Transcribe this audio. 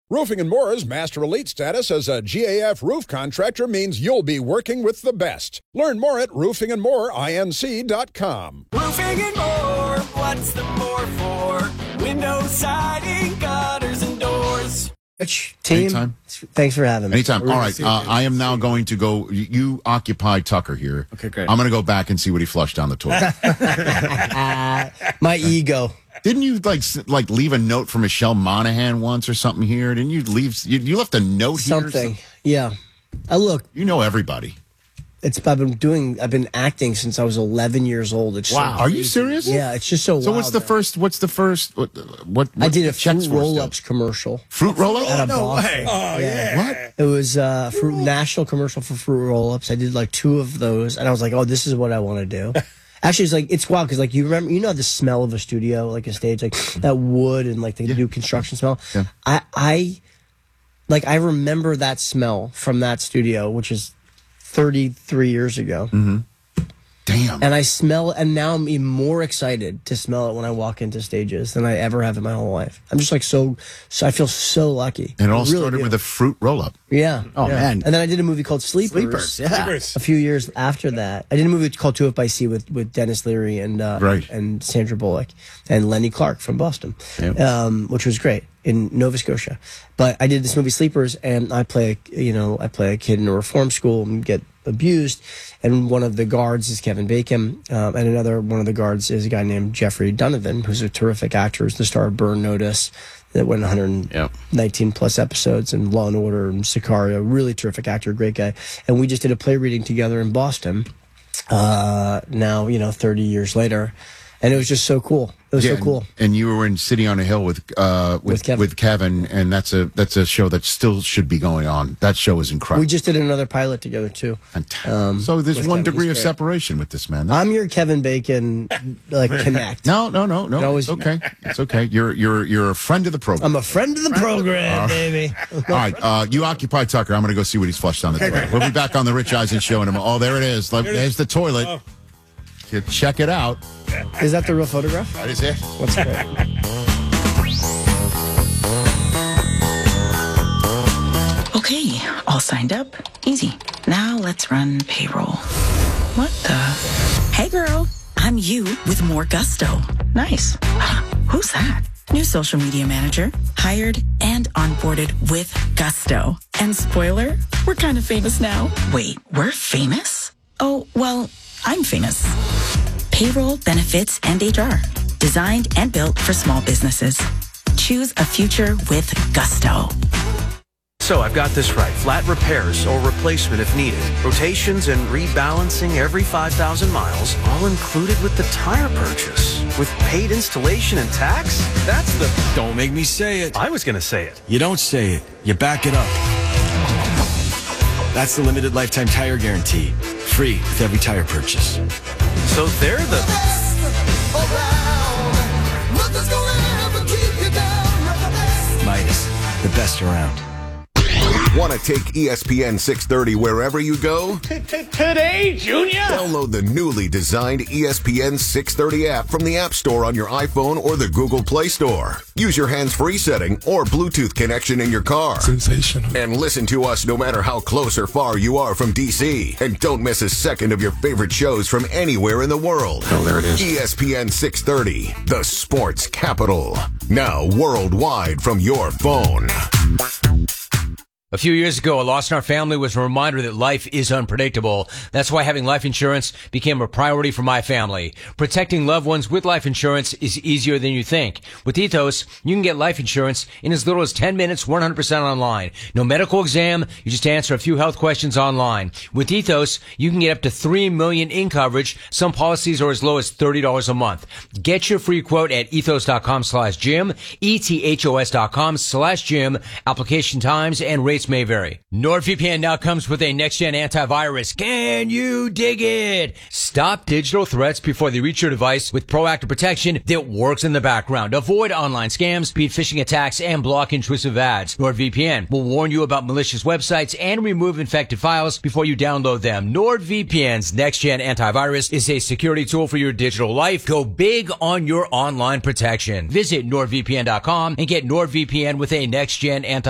Roofing & More's Master Elite status as a GAF roof contractor means you'll be working with the best. Learn more at roofingandmoreinc.com. Roofing and More, what's the more for? Windows, siding, gutters, and doors. Team, anytime. Thanks for having me. Anytime. All right, I am now going to go. You occupy Tucker here. Okay, great. I'm going to go back and see what he flushed down the toilet. My ego. Didn't you like leave a note for Michelle Monaghan once or something here? Didn't you leave? You left a note here? Something. Yeah. Look. You know everybody. I've been acting since I was 11 years old. It's wow. Are you serious? Yeah, it's just so wild. So what's the first, what I did a Fruit Roll-Ups commercial. Fruit Roll-Ups? Out of no Boston. way. Oh, yeah. What? It was a national commercial for Fruit Roll-Ups. I did like 2 of those, and I was like, oh, this is what I want to do. Actually, it's wild because you remember, the smell of a studio, like a stage, like that wood and like the new construction smell. Yeah. I remember that smell from that studio, which is 33 years ago. Mm-hmm. Damn. And and now I'm even more excited to smell it when I walk into stages than I ever have in my whole life. I'm just so I feel so lucky. And it all started with a fruit roll-up. Yeah. Oh, man. And then I did a movie called Sleepers. A few years after that. I did a movie called 2 Up by Sea with Dennis Leary and Sandra Bullock and Lenny Clark from Boston, which was great in Nova Scotia. But I did this movie Sleepers, and I play a kid in a reform school and get abused, and one of the guards is Kevin Bacon, and another one of the guards is a guy named Jeffrey Donovan, who's a terrific actor, who's the star of Burn Notice, that went 119 plus episodes, and Law and Order and Sicario. Really terrific actor, great guy. And we just did a play reading together in Boston. Now 30 years later, and it was just so cool. It was so cool. And you were in City on a Hill with Kevin, and that's a show that still should be going on. That show is incredible. We just did another pilot together too. So there's 1 degree of separation with this man. I'm your Kevin Bacon connect. No. It's okay. It's okay. You're a friend of the program. I'm a friend of the program, baby. All right. You occupy Tucker. I'm going to go see what he's flushed down the toilet. We'll be back on the Rich Eisen show in a moment. Oh, there it is. There's the toilet. Oh. Check it out. Is that the real photograph? That is it. What's great? Okay, all signed up. Easy. Now let's run payroll. What the? Hey girl, I'm you with more gusto. Nice. Who's that? New social media manager. Hired and onboarded with gusto. And spoiler, we're kind of famous now. Wait, we're famous? Oh, well, I'm famous. Payroll, benefits, and HR. Designed and built for small businesses. Choose a future with gusto. So I've got this right. Flat repairs or replacement if needed. Rotations and rebalancing every 5,000 miles, all included with the tire purchase. With paid installation and tax? That's the... Don't make me say it. I was going to say it. You don't say it. You back it up. That's the limited lifetime tire guarantee. Free with every tire purchase. So they're the... Midas, the best around. Want to take ESPN 630 wherever you go? Today, Junior? Download the newly designed ESPN 630 app from the App Store on your iPhone or the Google Play Store. Use your hands-free setting or Bluetooth connection in your car. Sensational. And listen to us no matter how close or far you are from DC. And don't miss a second of your favorite shows from anywhere in the world. Oh, there it is. ESPN 630, the sports capital. Now worldwide from your phone. A few years ago, a loss in our family was a reminder that life is unpredictable. That's why having life insurance became a priority for my family. Protecting loved ones with life insurance is easier than you think. With Ethos, you can get life insurance in as little as 10 minutes, 100% online. No medical exam, you just answer a few health questions online. With Ethos, you can get up to $3 million in coverage. Some policies are as low as $30 a month. Get your free quote at ethos.com/Jim, ethos.com/Jim. Application times and rates may vary. NordVPN now comes with a next-gen antivirus. Can you dig it? Stop digital threats before they reach your device with proactive protection that works in the background. Avoid online scams, beat phishing attacks, and block intrusive ads. NordVPN will warn you about malicious websites and remove infected files before you download them. NordVPN's next-gen antivirus is a security tool for your digital life. Go big on your online protection. Visit NordVPN.com and get NordVPN with a next-gen antivirus.